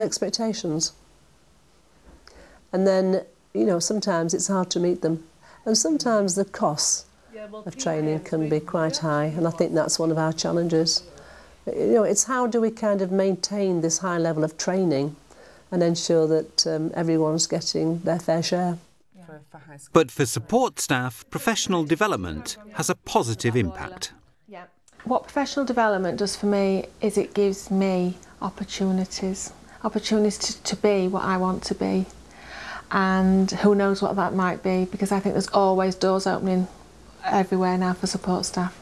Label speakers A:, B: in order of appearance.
A: expectations. And then, you know, sometimes it's hard to meet them. And sometimes the costs of training can be quite high, and I think that's one of our challenges. You know, it's how do we kind of maintain this high level of training and ensure that everyone's getting their fair share.
B: But for support staff, professional development has a positive impact.
C: What professional development does for me is it gives me opportunities to be what I want to be, and who knows what that might be, because I think there's always doors opening everywhere now for support staff.